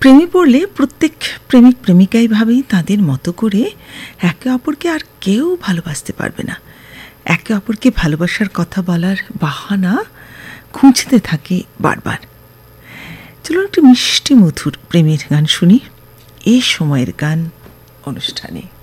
প্রেমে পড়লে প্রত্যেক প্রেমিক প্রেমিকাই ভাবেই তাদের মতো করে একে অপরকে আর কেউ ভালোবাসতে পারবে না। একে অপরকে ভালোবাসার কথা বলার বাহানা খুঁজতে থাকে বারবার। চলুন একটি মিষ্টি মধুর প্রেমের গান শুনি এই সময়ের গান অনুষ্ঠানে।